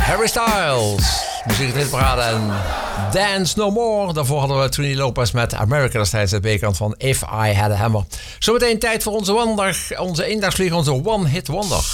Harry Styles, muziek in parade en Dance No More. Daarvoor hadden we Trini Lopez met America destijds de B-kant van If I Had a Hammer. Zometeen tijd voor onze eendagsvlieger, onze One Hit Wonder.